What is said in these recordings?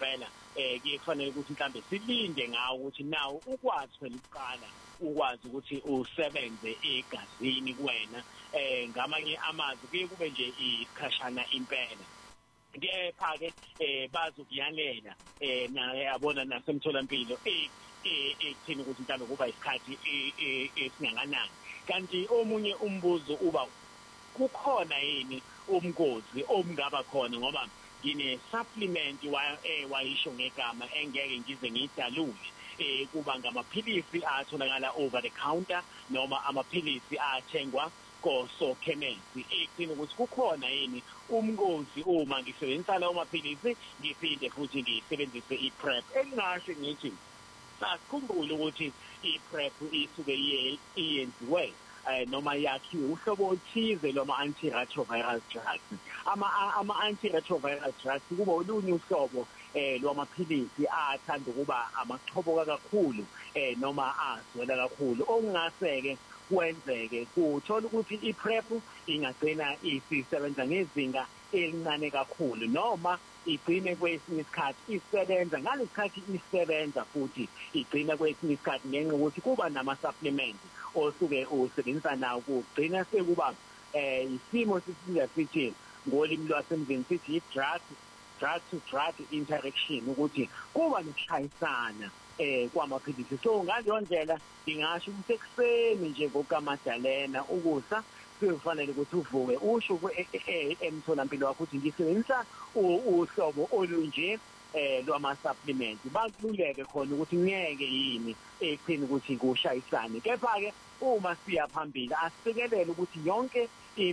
ngempela kufanele ukuthi mhlambe silinde ngawo ukuthi nawo ukwazi phela ukuqala ukwazi ukuthi usebenze egazini kuwena ngamanye amazwi kuye kube nje isikhashana impela kepha ke bazokuyalela yabona nasemtholampilo ekuthini ukuthi mhlambe kuba isikhathi esinganani kanti omunye umbuzo uba kukhona yini umngozi omngaba khona ngoba ngine supplement wayisho ngegama engeke ngize ngidalule kuba ngamaphilisi atholakala over the counter noma amaphilisi athengwa kosokhemisi ekuthini ukuthi kukhona yini umngozi uma ngisebenzisa lawo maphilisi ngiphinde futhi ngisebenzise iPrep engasho ngithi sasikhumbule ukuthi iPrep isuke iyenziwe noma yakhiwe uhlobo othize loma antiretroviral drugs ama-antiretroviral drugs kuba olunye uhlobo lwamaphilisi athanda ukuba amaxhoboka kakhulu noma azwela kakhulu okungase-ke kwenzeke kuthola ukuthi iPrep ingagcina isisebenza ngezinga elincane kakhulu noma igcine kwesinye isikhathi isebenza ngalesikhathi isebenza futhi igcina kwesinye isikhathi ngenxa ukuthi kuba nama-supplement osuke usebenzisa nawo kugcina sekuba isimo sithi ngolimi lwasemzini sithi drug to drug interaction ukuthi kuba nokushayisana kwamaphilisi so ngaleyo ndlela ngingasho ukuthi ekuseni nje ngokaMadalena ukusa kufanele ukuthi uvuke usho emtholampilo wakho ukuthi ngisebenzisa uhlobo olunje lwama-supplement bakululeke khona ukuthi ngeke yini ekutheni ukuthi kushayisane kepha-ke uma siya phambili asifikelele ukuthi yonke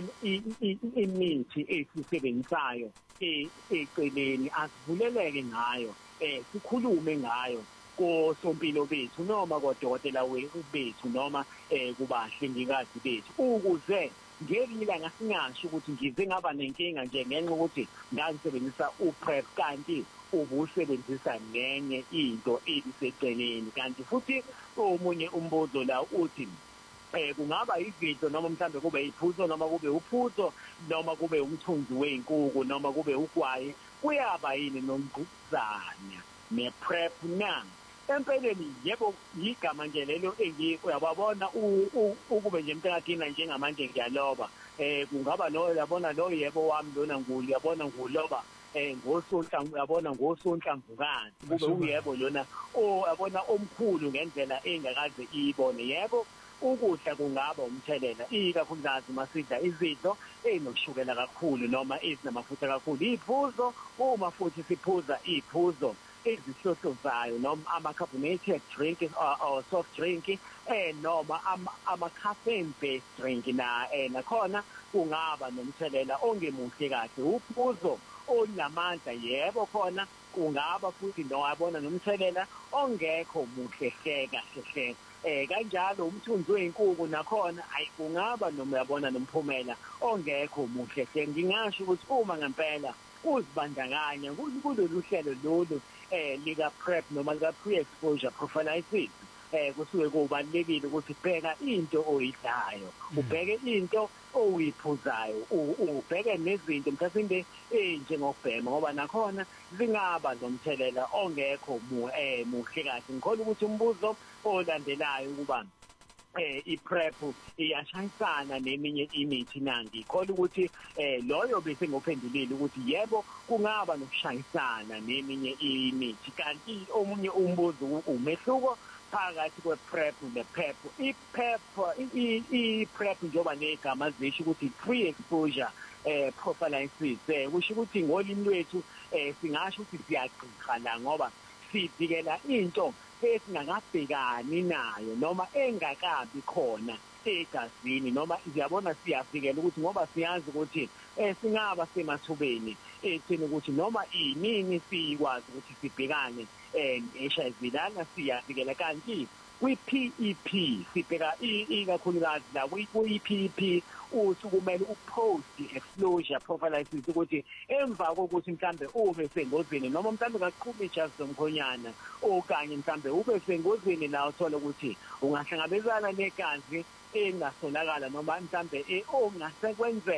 imithi esisebenzisayo eceleni asivuleleke ngayo sikhulume ngayo kosompilo bethu noma kodokotela bethu noma kubahlengikazi bethu ukuze ngelinye ilanga singasho ukuthi ngize ngaba nenkinga nje ngenxa ukuthi ngasebenzisa uPrep kanti ubusebenzisa nenye into ebiseceleni kanti futhi omunye umbuzo la uthi kungaba izinto noma mhlambe kube iphuzo noma kube uphuzo noma kube umthunzi weinkukhu noma kube ugwayi kuyaba yini nomgquzana nePrep na empeleni yebo igama nje lelo uyababona ukube nje mntakadina njengamanje ngiyaloba kungaba lo yabona lo yebo wami lona ngulu yabona nguloba ngosonhlamvu yabona ngosonhlamvukazi kube uyebo lona yabona omkhulu ngendlela engakaze ibone yebo ukudla kungaba umthelela ikakhulukazi masidla izidlo enokushukela kakhulu noma ezinamafutha kakhulu iphuzo uma futhi siphuza iphuzo ezihlohlozayo noma ama-carbonated drink or soft drink noma ama-caffeine based drink nakhona kungaba nomthelela ongemuhle kahle uphuzo onamandla yebo khona kungaba futhi nowabona nomthelela ongekho muhle kahle kanjalo umthunzi weinkukhu nakhona kungaba noma yabona nomphumela ongekho muhle ngingasho ukuthi uma ngempela uzibandakanya kulolu hlelo lolu lika PrEP noma lika pre-exposure prophylaxis kusuke kubalekile ukuthi bheka into oyidlayo ubheke into oyiphuzayo ubheke nezinto mhlawumbe njengobhema ngoba nakhona zingaba nomthelela ongekho muhle kahle ngikholwa ukuthi umbuzo olandelayo ukuba iPrep iyashayisana neminye imithi nangi ikhola ukuthi loyo bese ngophendulile ukuthi yebo kungaba nokushayisana neminye imithi kanti omunye umbuzo umehluko phakathi kwePrep nePrep iPrep njengoba negama zisho ukuthi pre-exposure prophylaxis kusho ukuthi ngolimi lwethu singasho ukuthi siyagqigqa la ngoba sivikela into esingakabhekani nayo noma engakabi khona egazini noma siyabona siyafikela ukuthi ngoba siyazi ukuthi singaba semathubeni ethini ukuthi noma inini sikwazi ukuthi sibhekane ne-HIV lana siyafikela kanti kwi-PEP sibheka ikakhulukazi la kwi-PEP uthi kumele upost exposure prophylaxis ukuthi emva kokuthi mhlambe ube sengozini noma mhlambe ngaqhubha ijazi lomkhonyana okanye mhlambe ube sengozini la uthola ukuthi ungahlangabezana negazi engasonakala noma mhlambe ongasekwenzeke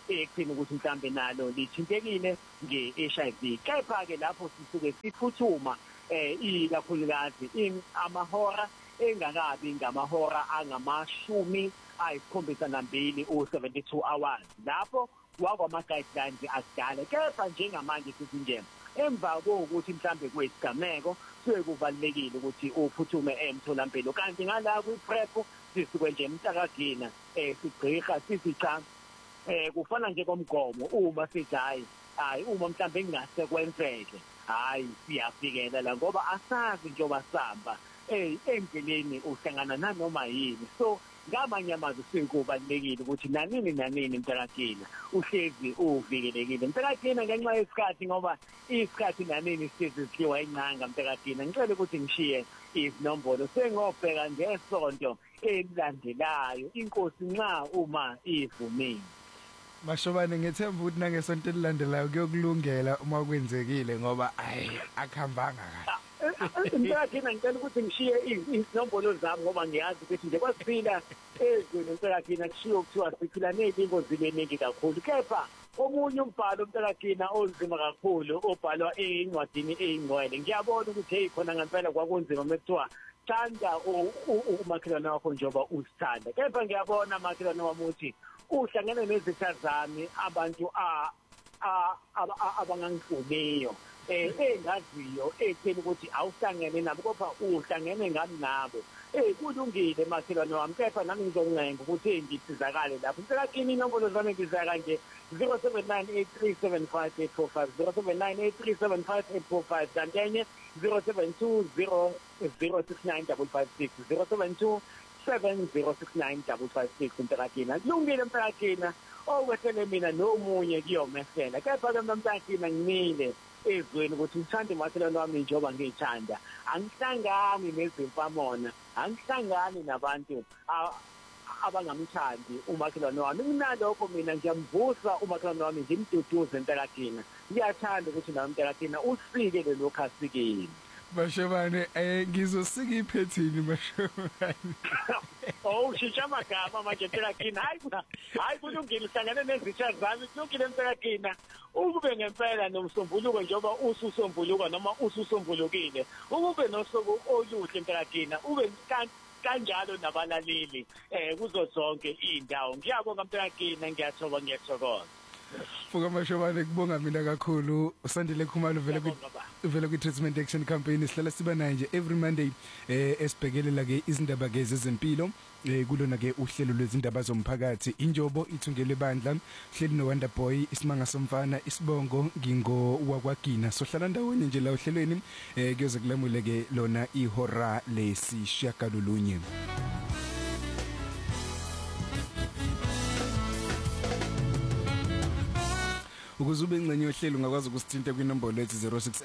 ekuthini ukuthi mhlambe nalo lithintekile nge-HIV. Kepha-ke lapho sisuke siphuthuma ikakhulukazi amahora engakabi ngamahora angamashumi ayisikhombisa nambili u-72 hours. Lapho wakwama-guidelines akudala, kepha njengamanje sithi nje emva kokuthi mhlambe kwesigameko suke kuvalekile ukuthi uphuthume emtholampilo, kanti ngala kwi-PrEP sisuke nje mhlakagcina sigqirha sithi cha kufana nje komgomo uma sithi hayi uma mhlambe ingase kwenzeke hayi siyafikela la ngoba asazi njengoba sihamba endleleni uhlangana nanoma yini. So ngamanye amazwi sikubalekile ukuthi nanini mntakagcina uhlezi uvikelekile mntakagcina ngenxa yesikhathi ngoba isikhathi nanini sizidliwa inqanga mntakagcina. Ngicela ukuthi ngishiye izinombolo sengobheka ngesonto elilandelayo inkosi nxa uma ivumile. Mashobane ngethemba ukuthi nangesonto elilandelayo kuyokulungela uma kwenzekile ngoba akuhambanga kahle. Mntakagcina ngicela ukuthi ngishiye izinombolo zami ngoba ngiyazi ukuthi nje kwasiphila ezweni mntakagcina kushiwo kuthiwa siphila nezingozi eziningi kakhulu, kepha omunye umbhalo mntakagcina onzima kakhulu obhalwa encwadini eyingcwele. Ngiyabona ukuthi hey khona ngempela kwakunzima mekuthiwa thanda umakhelwane wakho njengoba usithanda, kepha ngiyabona makhelwane wami ukuthi uhlangene nezitha zami abantu abangangifuniyo engaziyo ekutheni ukuthi awuhlangene nabo kodwa uhlangene ngami nabo. Kulungile makhelwane wami, kepha nami ngizoncenga ukuthi ngisizakale lapho. Mntakagcina inombolo zami ngizaya kanje 0798375845 0798375845 kanti enye 0720069556 0727069556. Mntakagcina kulungile mntakagcina okwehlele mina nomunye kuyomehlela, kepha-ke mntakagcina ngimile ezweni ukuthi ngithande makhelwane wami njengoba ngiyithanda. Angihlangani nezimfamona, angihlangani nabantu abangamthandi umakhelwane wami. Kunalokho mina ngiyamvusa umakhelwane wami ngimduduze mntakagcina. Ngiyathanda ukuthi nawe mntakagcina usike lokho asikile. Mashobane ngizosika iphethini Mashobane. Shisha amagama manje mntakagcina. Hayi kulungile hlangane nezitha zami kulungile mntakagcina. Ukube ngempela nomsombuluko njengoba ususombuluka noma ususombulukile, ukube nosuku oluhle mntakagcina, ube kanjalo nabalaleli kuzo zonke indawo. Ngiyabonga mntakagcina, ngiyathokoza. Fuka Mashobane kubonga mina kakhulu. Usandile Khumalo vele kwi-Treatment Action Campaign sihlala siba naye nje every Monday esibhekelela ke izindaba ke zezempilo kulona ke uhlelo lwezindaba zomphakathi. Injobo ithungele bandla hleli no Wonder Boy isimanga somfana isibongo ngingo wakwagina sohlala ndawonye nje la uhlelweni kuyoze kulamule ke lona ihora lesishiyagalolunye. Ukuze ube ingcenye yohlelo ungakwazi ukusithinta kwinombolo lethi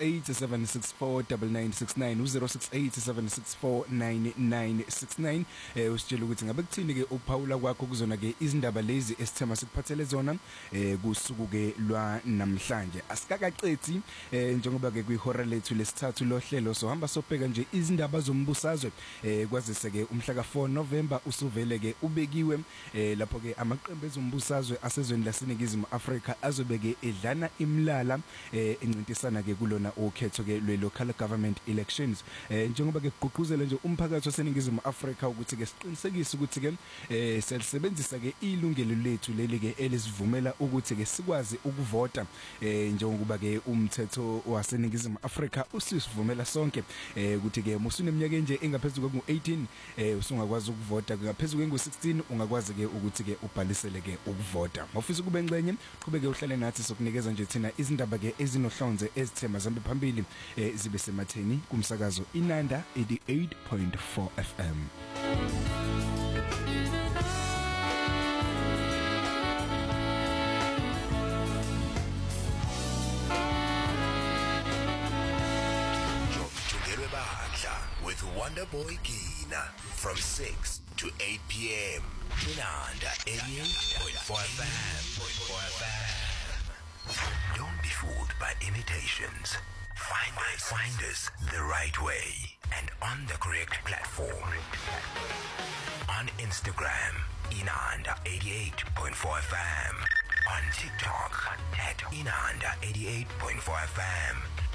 0687649969 u0687649969 usitshela ukuthi ngabe kuthini ke ukuphawula kwakho kuzona ke izindaba lezi esithema sikuphathele zona kusuku ke lwa namhlanje. Asikaqeqethi njengoba ke kwihora lethu lesithathu lohlelo sohamba sobheka nje izindaba zombusazwe kwazise ke umhla ka4 November usuvele ke ubekiwe lapho ke amaqembu ezombusazwe asezweni laseNingizimu Afrika azobeke edlana imlala encintisana ke kulona ukhetho ke lwe-local government elections njengoba ke kuqhuquzela nje umphakathi waseNingizimu Afrika ukuthi ke siqinisekise ukuthi ke siyalisebenzisa ke ilungelo lethu leli ke elisivumela ukuthi ke sikwazi ukuvota njengoba ke umthetho waseNingizimu Afrika usivumela sonke ukuthi ke musuneminyaka nje engaphezulu ku18 usungakwazi ukuvota, ngaphezulu kwengu16 ungakwazi ke ukuthi ke ubhalisele ke ukuvota. Mawufisa kube ngcenye qhubeke uhlale nathi sokunikeza nje thina izindaba ke ezinohlonze ezithema zambe phambili zibe sematheni kumsakazo Inanda 88.4 FM. With Wonder Boy Gina from 6 to 8 p.m. Inanda 88.4 FM. Don't be fooled by imitations. Find us the right way and on the correct platform. On Instagram, Inanda 88.4 FM. on TikTok at Inanda 88.4 FM